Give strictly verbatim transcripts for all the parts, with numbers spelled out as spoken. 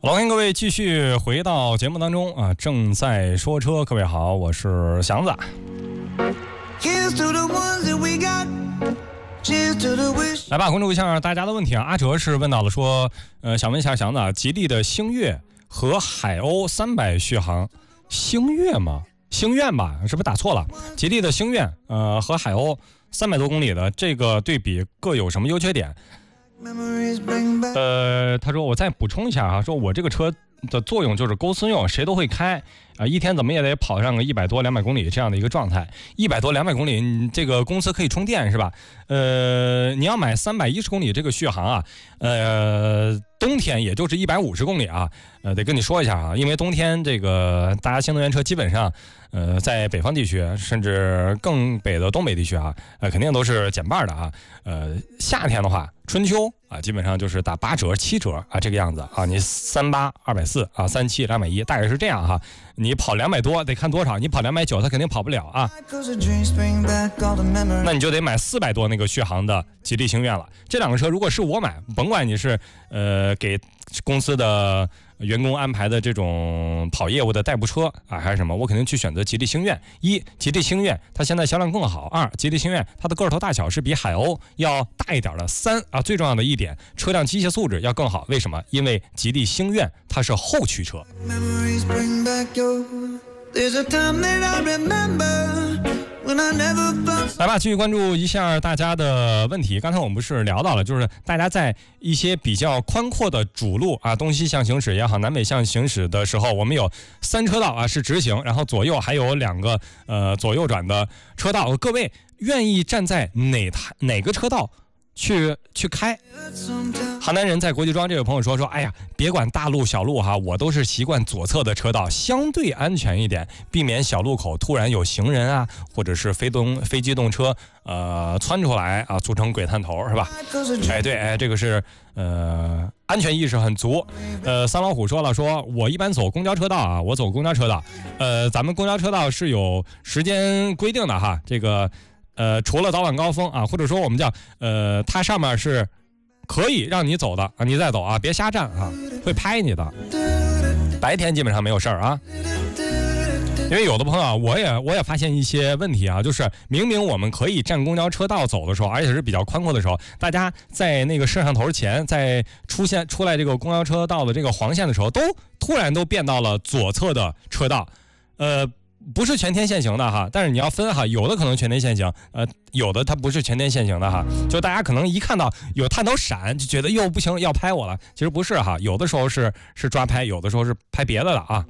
好了，欢迎各位继续回到节目当中啊！正在说车，各位好，我是祥子。来吧，关注一下大家的问题啊！阿哲是问到了说，呃，想问一下祥子啊，吉利的星越和海鸥三百续航，星越吗？星愿吧，是不是打错了？吉利的星愿，呃，和海鸥三百多公里的这个对比各有什么优缺点？呃，他说我再补充一下啊，说我这个车的作用就是公司用，谁都会开啊、呃，一天怎么也得跑上个一百多两百公里这样的一个状态。一百多两百公里，你这个公司可以充电是吧？呃，你要买三百一十公里这个续航啊，呃，冬天也就是一百五十公里啊，呃，得跟你说一下啊，因为冬天这个大家新能源车基本上，呃，在北方地区甚至更北的东北地区啊，呃，肯定都是减半的啊。呃，夏天的话，春秋啊，基本上就是打八折、七折啊，这个样子啊。你三八二百四啊，三七两百一，大概是这样哈。你跑两百多得看多少，你跑两百九，它肯定跑不了啊。那你就得买四百多那个续航的吉利星愿了。这两个车如果是我买，甭管你是呃给公司的员工安排的这种跑业务的代步车啊，还是什么，我肯定去选择吉利星愿。一，吉利星愿它现在销量更好；二，吉利星愿它的个头大小是比海鸥要大一点的；三啊，最重要的一点，车辆机械素质要更好。为什么？因为吉利星愿它是后驱车。来吧，继续关注一下大家的问题。刚才我们不是聊到了，就是大家在一些比较宽阔的主路啊，东西向行驶也好，南北向行驶的时候，我们有三车道啊是直行，然后左右还有两个呃左右转的车道。各位愿意站在哪台哪个车道去去开？邯郸人在国际庄这位朋友说说，哎呀，别管大路小路哈，我都是习惯左侧的车道，相对安全一点，避免小路口突然有行人啊，或者是非动非机动车呃窜出来啊，组成鬼探头是吧？哎对，哎这个是呃安全意识很足。呃，三老虎说了，说我一般走公交车道啊，我走公交车道，呃，咱们公交车道是有时间规定的哈，这个。呃，除了早晚高峰啊，或者说我们叫呃，它上面是可以让你走的啊，你再走啊，别瞎站啊，会拍你的。白天基本上没有事儿啊，因为有的朋友啊，我也我也发现一些问题啊，就是明明我们可以站公交车道走的时候，而且是比较宽阔的时候，大家在那个摄像头前，在出现出来这个公交车道的这个黄线的时候，都突然都变到了左侧的车道，呃。不是全天限行的哈，但是你要分哈，有的可能全天限行，呃，有的它不是全天限行的哈，就大家可能一看到有探头闪，就觉得又不行要拍我了，其实不是哈，有的时候是是抓拍，有的时候是拍别的的啊。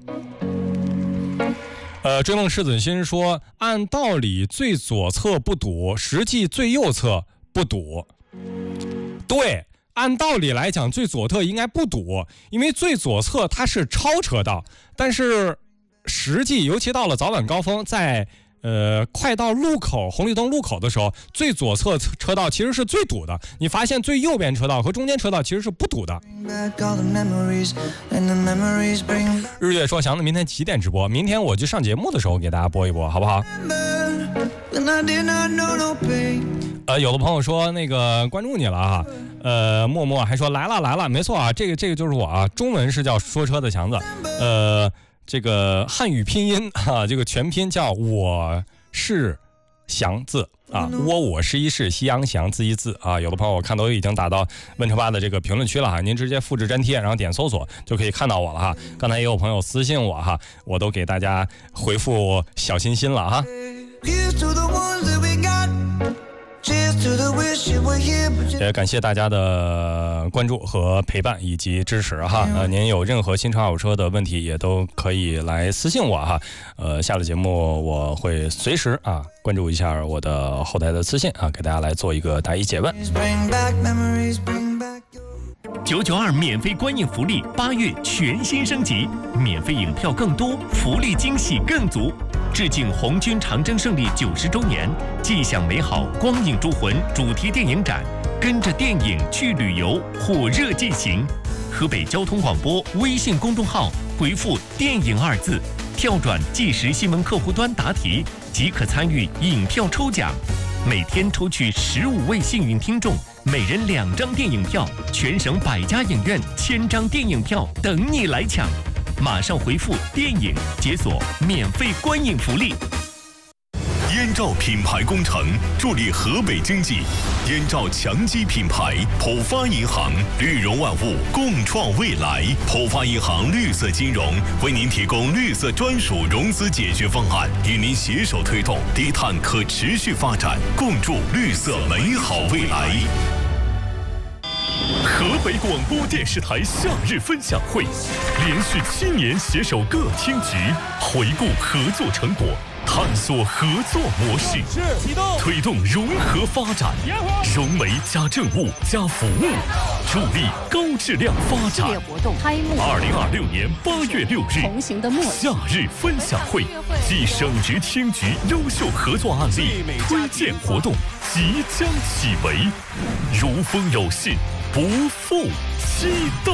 呃，追梦赤子心说，按道理最左侧不堵，实际最右侧不堵。对，按道理来讲，最左侧应该不堵，因为最左侧它是超车道，但是。实际尤其到了早晚高峰，在呃快到路口红绿灯路口的时候，最左侧车道其实是最堵的，你发现最右边车道和中间车道其实是不堵的。日月说，祥子明天几点直播？明天我就上节目的时候给大家播一播好不好？呃，有的朋友说那个关注你了啊，呃，默默还说来了来了，没错啊，这个这个就是我啊，中文是叫说车的祥子，呃。这个汉语拼音啊，这个全拼叫我是祥字啊，窝我是一是西洋祥字一字啊。有的朋友我看都已经打到问车吧的这个评论区了哈，您直接复制粘贴，然后点搜索就可以看到我了哈。刚才也有朋友私信我哈，我都给大家回复小心心了哈。也感谢大家的关注和陪伴以及支持哈。呃，您有任何新车二手车的问题，也都可以来私信我哈。呃，下了节目我会随时啊关注一下我的后台的私信啊，给大家来做一个答疑解问。 九九二免费观影福利，八月全新升级，免费影票更多，福利惊喜更足。致敬红军长征胜利九十周年，既享美好光影诸魂主题电影展，跟着电影去旅游，火热进行。河北交通广播微信公众号回复“电影”二字，跳转即时新闻客户端答题，即可参与影票抽奖。每天抽取十五位幸运听众， 每人两张电影票，全省百家影院千张电影票等你来抢。马上回复“电影”解锁免费观影福利。 燕赵品牌工程助力河北经济，燕赵强基品牌，浦发银行，绿融万物，共创未来。浦发银行绿色金融为您提供绿色专属融资解决方案，与您携手推动低碳可持续发展，共筑绿色美好未来。 河北广播电视台夏日分享会，连续七年携手各厅局，回顾合作成果，探索合作模式，推动融合发展，融媒加政务加服务，助力高质量发展。 活动开幕。 二零二六年八月六日， 同行的默契夏日分享会暨省直厅局优秀合作案例推荐活动即将启围，如风有信，不负期待。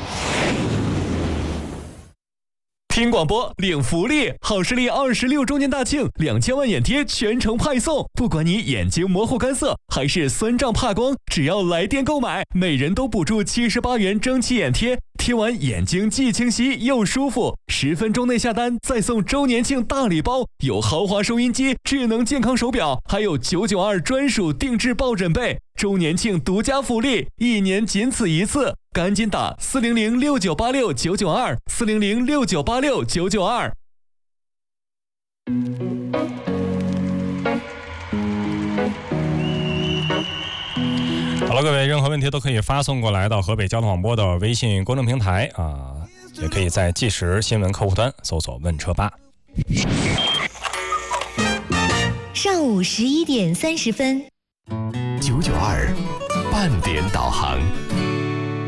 听广播领福利，好视力二十六周年大庆，两千万眼贴全程派送。不管你眼睛模糊干涩还是酸胀怕光，只要来电购买，每人都补助七十八元蒸汽眼贴，贴完眼睛既清晰又舒服。十分钟内下单，再送周年庆大礼包，有豪华收音机、智能健康手表，还有九九二专属定制抱枕被。周年庆独家福利，一年仅此一次，赶紧打四零零六九八六九九二四零零六九八六九九二。 好了，各位，任何问题都可以发送过来到河北交通广播的微信公众平台啊，也可以在即时新闻客户端搜索问车吧。 上午十一点三十分， 九九二半点导航。